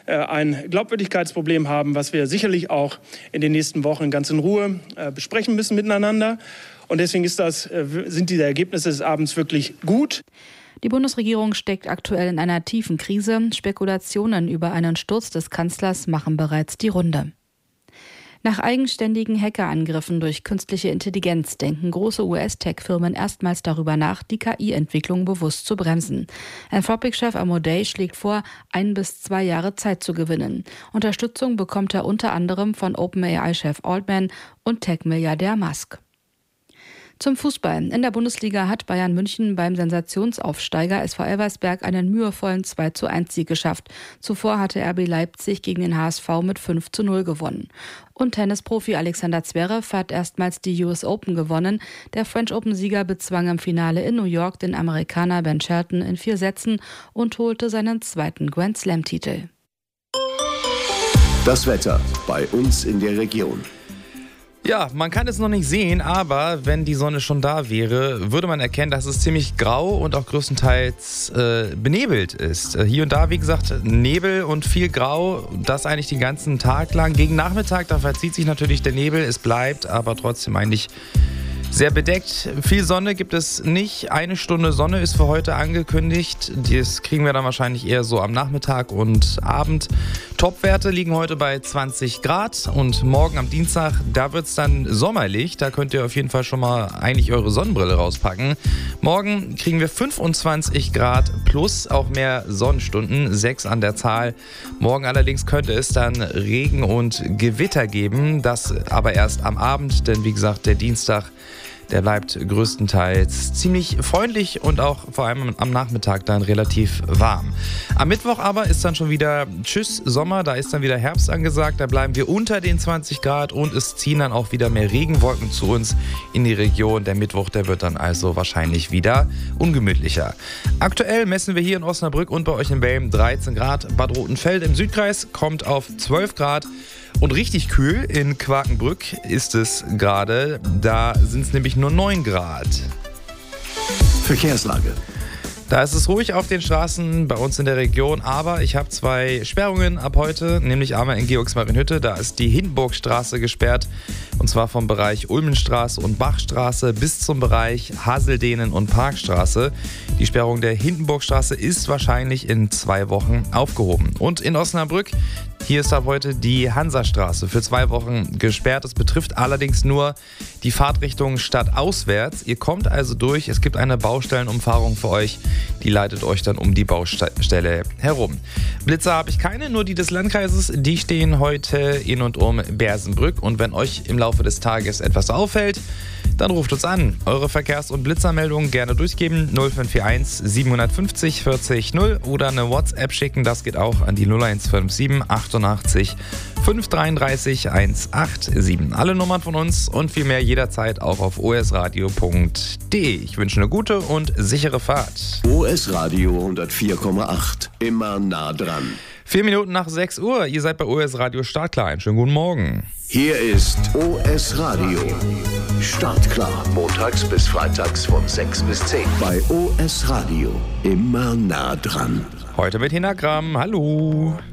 ein Glaubwürdigkeitsproblem haben, was wir sicherlich auch in den nächsten Wochen ganz in Ruhe besprechen müssen miteinander. Und deswegen sind diese Ergebnisse des Abends wirklich gut. Die Bundesregierung steckt aktuell in einer tiefen Krise. Spekulationen über einen Sturz des Kanzlers machen bereits die Runde. Nach eigenständigen Hackerangriffen durch künstliche Intelligenz denken große US-Tech-Firmen erstmals darüber nach, die KI-Entwicklung bewusst zu bremsen. Anthropic-Chef Amodei schlägt vor, 1 bis 2 Jahre Zeit zu gewinnen. Unterstützung bekommt er unter anderem von OpenAI-Chef Altman und Tech-Milliardär Musk. Zum Fußball. In der Bundesliga hat Bayern München beim Sensationsaufsteiger SV Elversberg einen mühevollen 2:1-Sieg geschafft. Zuvor hatte RB Leipzig gegen den HSV mit 5:0 gewonnen. Und Tennisprofi Alexander Zverev hat erstmals die US Open gewonnen. Der French Open-Sieger bezwang im Finale in New York den Amerikaner Ben Shelton in 4 Sätzen und holte seinen 2. Grand Slam-Titel. Das Wetter bei uns in der Region. Ja, man kann es noch nicht sehen, aber wenn die Sonne schon da wäre, würde man erkennen, dass es ziemlich grau und auch größtenteils benebelt ist. Hier und da, wie gesagt, Nebel und viel Grau, das eigentlich den ganzen Tag lang. Gegen Nachmittag, da verzieht sich natürlich der Nebel, es bleibt aber trotzdem eigentlich sehr bedeckt. Viel Sonne gibt es nicht. 1 Stunde Sonne ist für heute angekündigt. Das kriegen wir dann wahrscheinlich eher so am Nachmittag und Abend. Topwerte liegen heute bei 20 Grad und morgen am Dienstag, da wird es dann sommerlich. Da könnt ihr auf jeden Fall schon mal eigentlich eure Sonnenbrille rauspacken. Morgen kriegen wir 25 Grad plus auch mehr Sonnenstunden, 6 an der Zahl. Morgen allerdings könnte es dann Regen und Gewitter geben. Das aber erst am Abend, denn wie gesagt, der Dienstag, der bleibt größtenteils ziemlich freundlich und auch vor allem am Nachmittag dann relativ warm. Am Mittwoch aber ist dann schon wieder Tschüss Sommer, da ist dann wieder Herbst angesagt. Da bleiben wir unter den 20 Grad und es ziehen dann auch wieder mehr Regenwolken zu uns in die Region. Der Mittwoch, der wird dann also wahrscheinlich wieder ungemütlicher. Aktuell messen wir hier in Osnabrück und bei euch in Belm 13 Grad. Bad Rotenfeld im Südkreis kommt auf 12 Grad. Und richtig kühl in Quakenbrück ist es gerade. Da sind es nämlich nur 9 Grad. Verkehrslage. Da ist es ruhig auf den Straßen bei uns in der Region, aber ich habe 2 Sperrungen ab heute, nämlich einmal in Georgsmarienhütte, da ist die Hindenburgstraße gesperrt, und zwar vom Bereich Ulmenstraße und Bachstraße bis zum Bereich Haseldehnen und Parkstraße. Die Sperrung der Hindenburgstraße ist wahrscheinlich in 2 Wochen aufgehoben. Und in Osnabrück, hier ist ab heute die Hansastraße für 2 Wochen gesperrt. Das betrifft allerdings nur die Fahrtrichtung stadtauswärts. Ihr kommt also durch. Es gibt eine Baustellenumfahrung für euch. Die leitet euch dann um die Baustelle herum. Blitzer habe ich keine, nur die des Landkreises. Die stehen heute in und um Bersenbrück. Und wenn euch im Laufe des Tages etwas auffällt, dann ruft uns an. Eure Verkehrs- und Blitzermeldungen gerne durchgeben. 0541 750 40 0 oder eine WhatsApp schicken. Das geht auch an die 0157 88 533 187. Alle Nummern von uns und viel mehr jederzeit auch auf osradio.de. Ich wünsche eine gute und sichere Fahrt. OS Radio 104,8. Immer nah dran. 4 Minuten nach 6 Uhr. Ihr seid bei OS Radio Startklar. Einen schönen guten Morgen. Hier ist OS Radio. Startklar. Montags bis freitags von 6 bis 10. Bei OS Radio. Immer nah dran. Heute mit Hinagram. Hallo.